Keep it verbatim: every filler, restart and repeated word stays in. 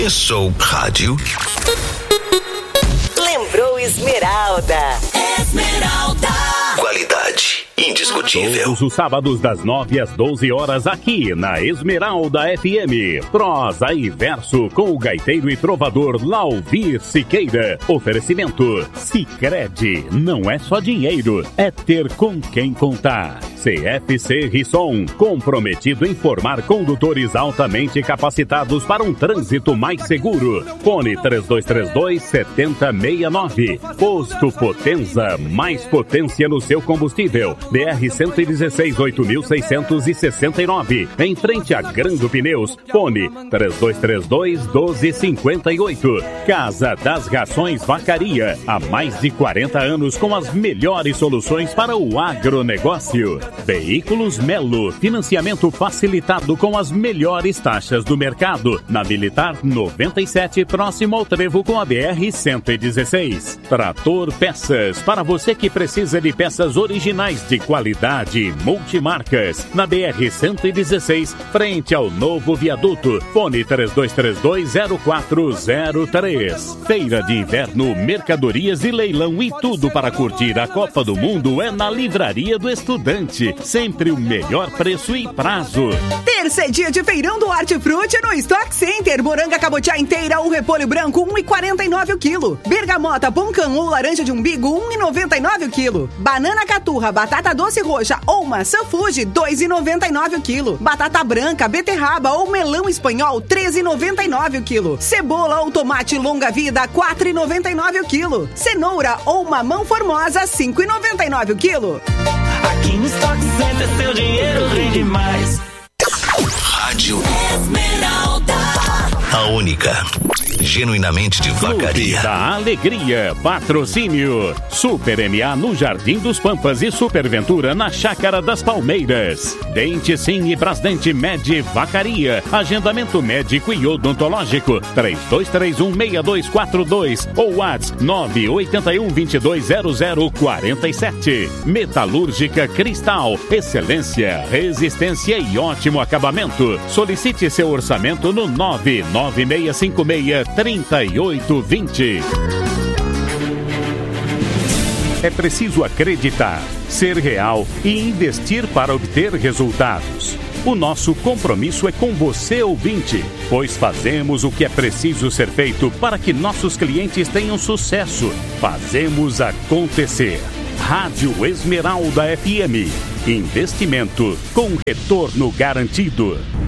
Pensou rádio? Lembrou Esmeralda. Esmeralda. Qualidade indiscutível. Todos os sábados das nove às doze horas aqui na Esmeralda F M. Prosa e verso com o gaiteiro e trovador Lauvir Siqueira. Oferecimento Sicredi. Não é só dinheiro, é ter com quem contar. C F C Risson, comprometido em formar condutores altamente capacitados para um trânsito mais seguro. Fone três dois três dois, sete zero seis nove. Posto Potenza, mais potência no seu combustível. B R cento e dezesseis, oito mil seiscentos e sessenta e nove. Em frente a Grando Pneus. Fone três dois três dois, um dois cinco oito. Casa das Rações Vacaria. Há mais de quarenta anos com as melhores soluções para o agronegócio. Veículos Melo, financiamento facilitado com as melhores taxas do mercado. Na Militar noventa e sete, próximo ao trevo com a B R cento e dezesseis. Trator Peças, para você que precisa de peças originais de qualidade, multimarcas. Na B R cento e dezesseis, frente ao novo viaduto. Fone três dois três dois, zero quatro zero três. Feira de Inverno, mercadorias e leilão e tudo para curtir a Copa do Mundo é na Livraria do Estudante. Sempre o melhor preço e prazo. Terça é dia de feirão do Hortifruti no Stock Center. Moranga cabotiá inteira ou repolho branco, um real e quarenta e nove o quilo. Bergamota, poncã ou laranja de umbigo, um real e noventa e nove o quilo. Banana caturra, batata doce roxa ou maçã Fuji, dois reais e noventa e nove o quilo. Batata branca, beterraba ou melão espanhol, treze reais e noventa e nove o quilo. Cebola ou tomate longa vida, quatro reais e noventa e nove o quilo. Cenoura ou mamão formosa, cinco reais e noventa e nove o quilo. Aqui no Stock Center seu dinheiro rende mais. Rádio Esmeralda. A única. Genuinamente de vacaria. Da Alegria, patrocínio Super M A no Jardim dos Pampas e Superventura na Chácara das Palmeiras. Dente Sim e Brasdente Med Vacaria. Agendamento médico e odontológico três dois três um, seis dois quatro dois ou WhatsApp nove oito um, dois dois zero zero quatro sete. Metalúrgica Cristal, excelência, resistência e ótimo acabamento. Solicite seu orçamento no nove nove seis cinco seis trinta e oito vinte. É preciso acreditar, ser real e investir para obter resultados. O nosso compromisso é com você, ouvinte, pois fazemos o que é preciso ser feito para que nossos clientes tenham sucesso. Fazemos acontecer. Rádio Esmeralda F M. Investimento com retorno garantido.